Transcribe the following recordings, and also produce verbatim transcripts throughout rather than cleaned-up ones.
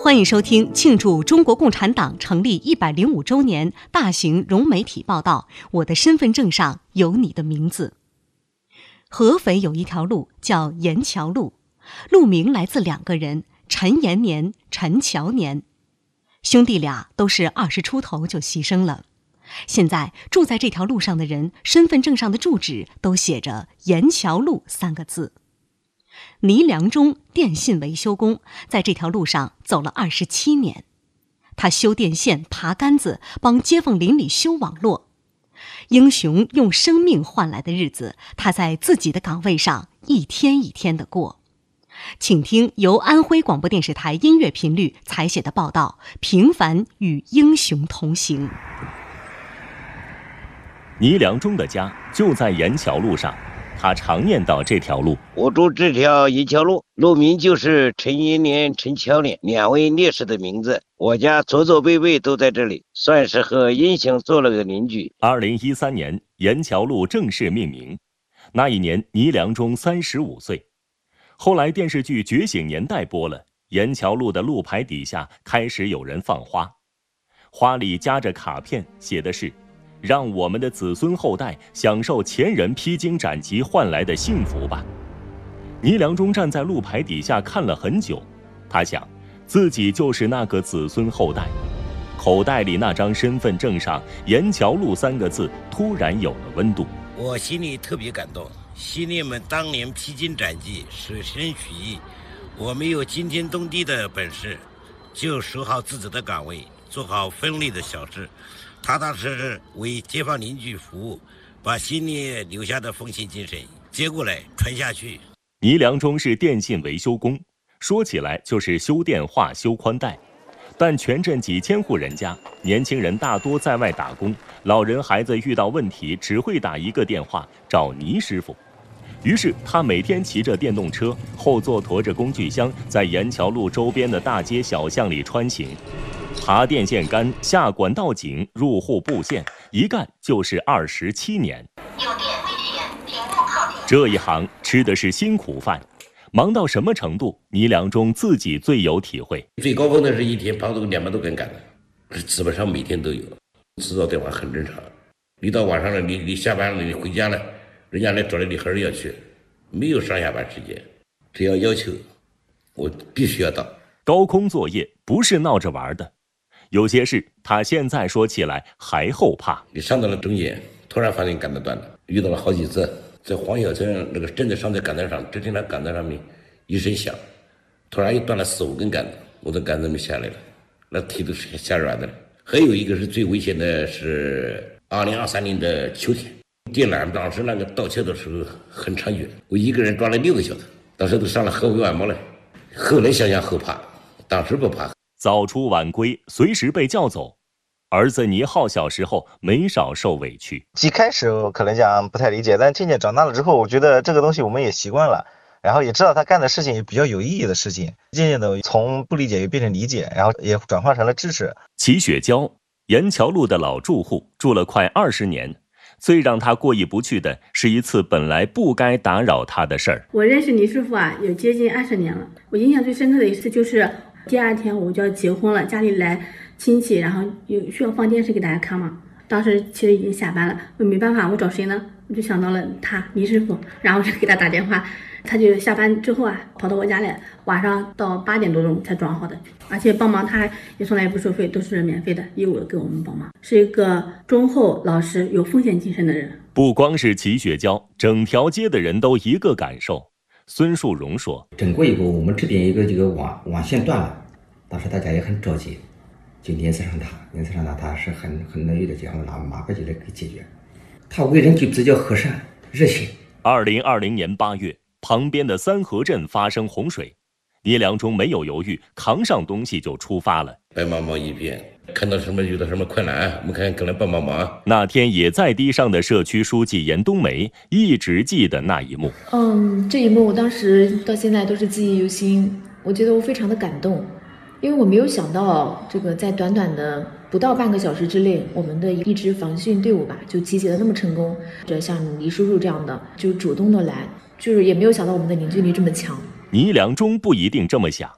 欢迎收听庆祝中国共产党成立一百零五周年大型融媒体报道。我的身份证上有你的名字。合肥有一条路叫沿桥路，路名来自两个人，陈延年、陈乔年。兄弟俩都是二十出头就牺牲了。现在住在这条路上的人，身份证上的住址都写着沿桥路三个字。倪良忠，电信维修工，在这条路上走了二十七年。他修电线、爬杆子，帮街坊邻里修网络。英雄用生命换来的日子，他在自己的岗位上一天一天的过。请听由安徽广播电视台音乐频率采写的报道《平凡与英雄同行》。 倪良忠的家就在沿桥路上，他常念叨这条路。 我住这条沿桥路，路名就是陈延年、陈乔年两位烈士的名字。我家祖祖辈辈都在这里，算是和英雄做了个邻居。 二零一三年，沿桥路正式命名。那一年，倪良忠三十五岁。后来电视剧《觉醒年代》播了，沿桥路的路牌底下开始有人放花，花里夹着卡片，写的是让我们的子孙后代享受前人披荆斩棘换来的幸福吧。倪良忠站在路牌底下看了很久，他想自己就是那个子孙后代。口袋里那张身份证上沿桥路三个字突然有了温度。 我心里特别感动，兄弟们当年披荆斩棘，舍身取义，我们有惊天动地的本事，就守好自己的岗位，做好分内的小事，踏踏实实为街坊邻居服务，把心里留下的奉献精神接过来传下去。 倪良忠是电信维修工，说起来就是修电话、修宽带，但全镇几千户人家，年轻人大多在外打工，老人孩子遇到问题只会打一个电话找倪师傅。于是他每天骑着电动车，后座驮着工具箱，在沿桥路周边的大街小巷里穿行，爬电线杆、下管道井、入户布线，一干就是二十七年。 有电危险，停步靠近。 这一行吃的是辛苦饭，忙到什么程度，倪良忠自己最有体会。 最高峰的是一天跑到两百多根杆子，基本上每天都有。制造电话很正常，你到晚上了，你你下班了，你回家了，人家来找你，你还是要去，没有上下班时间，只要要求，我必须要到。 高空作业不是闹着玩的，有些事他现在说起来还后怕。 你上到了中间，突然发现杆子断了，遇到了好几次。在黄小村那个真的上在杆子上，只听到杆子上面一声响，突然又断了四五根杆子，我的杆子没下来了，那腿都是吓软的了。还有一个是最危险的是二零二三年的秋天，电缆当时那个盗窃的时候很猖獗，我一个人抓了六个小时，当时都上了合肥晚报了。后来想想后怕，当时不怕。 早出晚归，随时被叫走。儿子倪浩小时候没少受委屈， 一开始我可能讲不太理解，但渐渐长大了之后，我觉得这个东西我们也习惯了，然后也知道他干的事情也比较有意义的事情，渐渐的从不理解又变成理解，然后也转化成了支持。 齐雪娇，沿桥路的老住户，住了快二十年。最让他过意不去的是一次本来不该打扰他的事儿。 我认识倪师傅啊，有接近二十年了。我印象最深刻的一次就是第二天我就要结婚了，家里来亲戚，然后有需要放电视给大家看嘛。当时其实已经下班了，我没办法，我找谁呢？我就想到了他，倪师傅，然后我就给他打电话，他就下班之后啊，跑到我家来，晚上到八点多钟才装好的，而且帮忙他也从来不收费，都是免费的，义务给我们帮忙，是一个忠厚老实、有奉献精神的人。 不光是齐雪娇，整条街的人都一个感受。孙树荣说：“ 整过以后，我们这边一个这个网网线断了，当时大家也很着急，就联系上他，联系上他，他是很很乐意的，这样拿马上就来给解决。他为人就比较和善、热心。” 二零二零年八月，旁边的三河镇发生洪水，倪良忠没有犹豫，扛上东西就出发了。 白茫茫一片，看到什么遇到什么困难，我们看跟来帮帮忙。 那天也在堤上的社区书记严冬梅一直记得那一幕。 嗯，这一幕我当时到现在都是记忆犹新，我觉得我非常的感动，因为我没有想到这个在短短的不到半个小时之内，我们的一支防汛队伍吧就集结的那么成功。这像倪叔叔这样的就主动的来，就是也没有想到我们的凝聚力这么强。 倪良忠不一定这么想，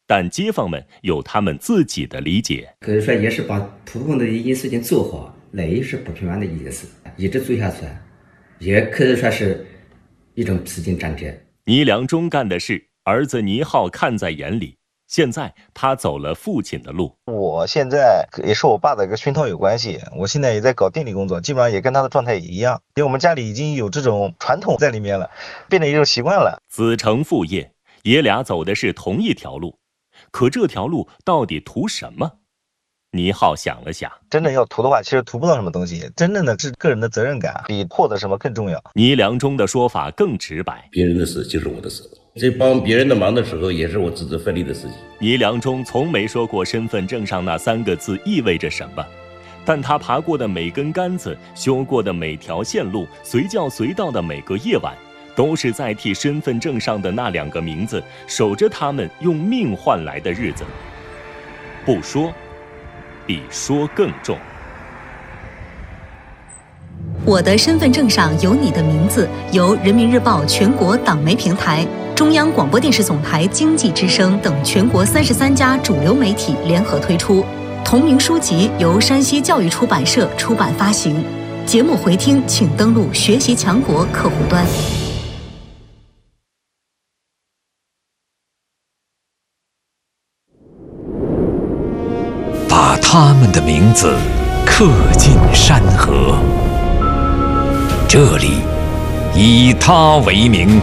但街坊们有他们自己的理解。 可以说也是把普通的一件事情做好，那也是不平凡的一件事，一直做下去，也可以说是一种披荆斩棘。 倪良忠干的事，儿子倪浩看在眼里。现在他走了父亲的路。 我现在也是我爸的一个熏陶有关系，我现在也在搞电力工作，基本上也跟他的状态也一样，因为我们家里已经有这种传统在里面了，变成一种习惯了。 子承父业，爷俩走的是同一条路，可这条路到底图什么？倪浩想了想， 真正要图的话，其实图不到什么东西，真正的是个人的责任感，比获得什么更重要。 倪良忠的说法更直白， 别人的事就是我的事，在帮别人的忙的时候，也是我自责奋力的事情。 倪良忠从没说过身份证上那三个字意味着什么，但他爬过的每根杆子，修过的每条线路，随叫随到的每个夜晚，都是在替身份证上的那两个名字守着他们用命换来的日子。不说比说更重。 我的身份证上有你的名字，由人民日报全国党媒平台、中央广播电视总台经济之声等全国三十三家主流媒体联合推出。同名书籍由山西教育出版社出版发行。节目回听请登录学习强国客户端。 把他们的名字刻进山河，这里以他为名。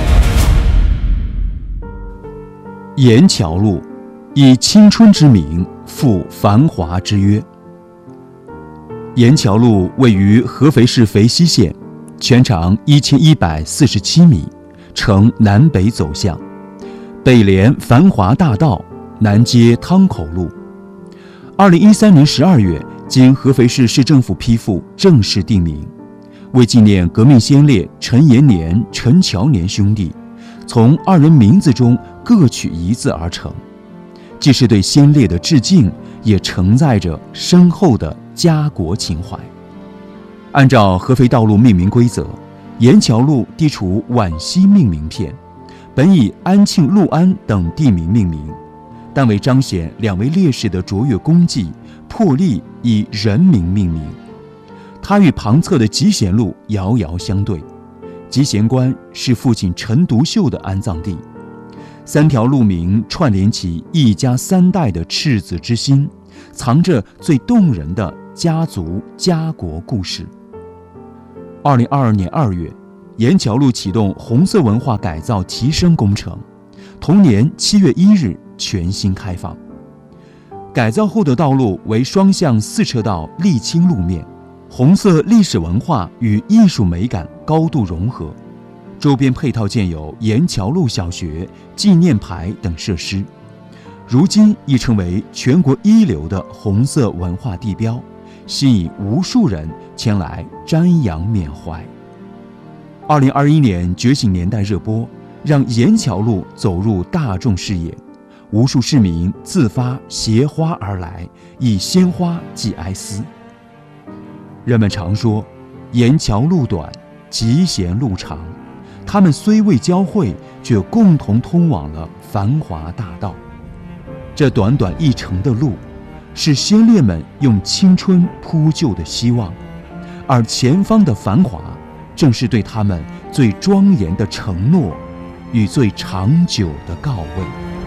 盐桥路以青春之名赴繁华之约。盐桥路位于合肥市肥西县，全长一千一百四十七米，呈南北走向，北连繁华大道，南接汤口路。二零一三年十二月，经合肥市市政府批复，正式定名，为纪念革命先烈陈延年、陈乔年兄弟，从二人名字中各取一字而成，既是对先烈的致敬，也承载着深厚的家国情怀。按照合肥道路命名规则，盐桥路地处皖西命名片，本以安庆、六安等地名命名，但为彰显两位烈士的卓越功绩，破例以人名命名。它与旁侧的集贤路遥遥相对，集贤关是父亲陈独秀的安葬地。三条路名串联起一家三代的赤子之心，藏着最动人的家族家国故事。二零二二年二月，盐桥路启动红色文化改造提升工程，同年七月一日全新开放。改造后的道路为双向四车道沥青路面，红色历史文化与艺术美感高度融合，周边配套建有盐桥路小学、纪念牌等设施，如今已成为全国一流的红色文化地标，吸引无数人前来瞻仰缅怀。二零二一年觉醒年代热播，让盐桥路走入大众视野，无数市民自发携花而来，以鲜花寄哀思。人们常说，盐桥路短，集贤路长，他们虽未交汇，却共同通往了繁华大道。这短短一程的路，是先烈们用青春铺就的希望，而前方的繁华，正是对他们最庄严的承诺与最长久的告慰。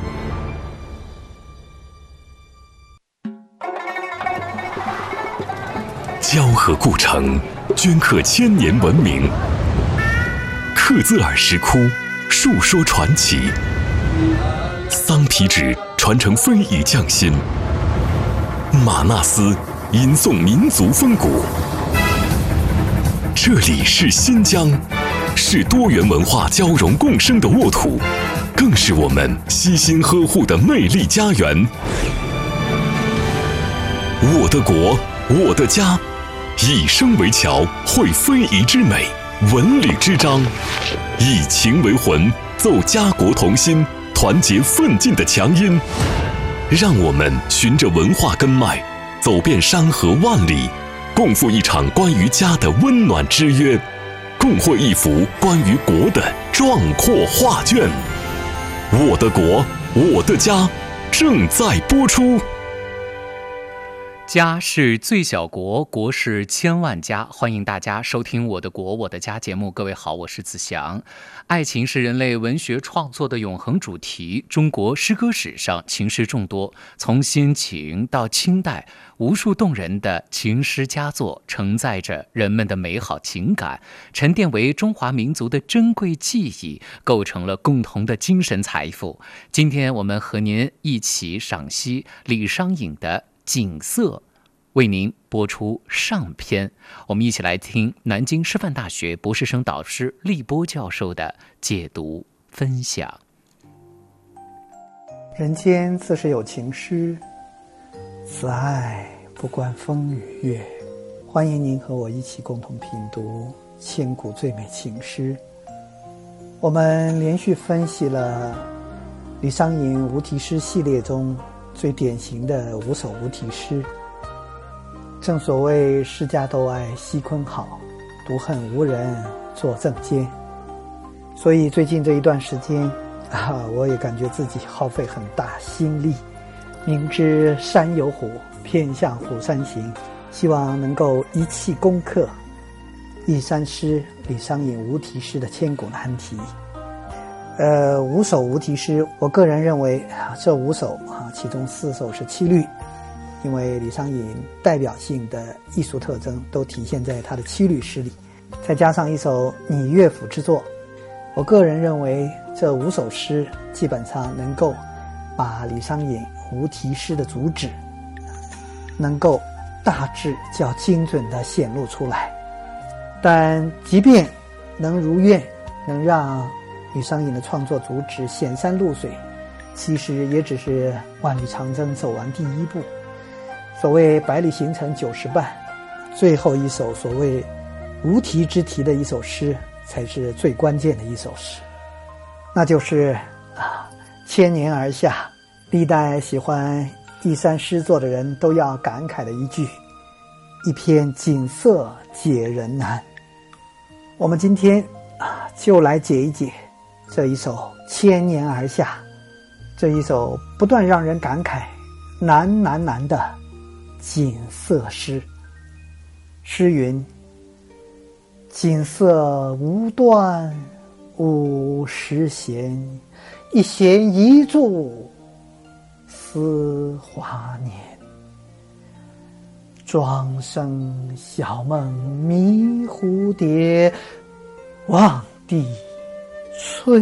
交河故城，镌刻千年文明；克孜尔石窟，述说传奇；桑皮纸传承非遗匠心；玛纳斯吟诵民族风骨。这里是新疆，是多元文化交融共生的沃土，更是我们悉心呵护的魅力家园。我的国，我的家，以声为桥，绘非遗之美，文旅之章，以情为魂，奏家国同心，团结奋进的强音。让我们循着文化根脉，走遍山河万里，共赴一场关于家的温暖之约，共绘一幅关于国的壮阔画卷。我的国，我的家， 正在播出。 家是最小国，国是千万家。欢迎大家收听我的国我的家节目。各位好，我是子祥。爱情是人类文学创作的永恒主题。中国诗歌史上情诗众多，从先秦到清代，无数动人的情诗佳作承载着人们的美好情感，沉淀为中华民族的珍贵记忆，构成了共同的精神财富。今天我们和您一起赏析李商隐的景色，为您播出上篇。我们一起来听南京师范大学博士生导师厉波教授的解读分享。 人间自是有情诗，此爱不关风与月。欢迎您和我一起共同品读千古最美情诗。我们连续分析了李商隐无题诗系列中最典型的五首无题诗。正所谓诗家都爱惜昆好，独恨无人作赠间。所以最近这一段时间啊，我也感觉自己耗费很大心力，明知山有虎，偏向虎山行，希望能够一气攻克一山诗李商隐无题诗的千古难题。呃，五首无题诗，我个人认为这五首啊，其中四首是七律，因为李商隐代表性的艺术特征都体现在他的七律诗里，再加上一首拟乐府之作，我个人认为这五首诗基本上能够把李商隐无题诗的主旨能够大致较精准地显露出来。但即便能如愿，能让李商隐的创作主旨显山露水，其实也只是万里长征走完第一步。所谓百里行程九十半，最后一首所谓无题之题的一首诗才是最关键的一首诗，那就是啊，千年而下，历代喜欢一山诗作的人都要感慨的一句：一篇景色解人难。我们今天啊，就来解一解这一首千年而下，这一首不断让人感慨难难难的景色诗。诗云：景色无端五十弦，一弦一柱思华年。庄生晓梦迷蝴蝶，望帝春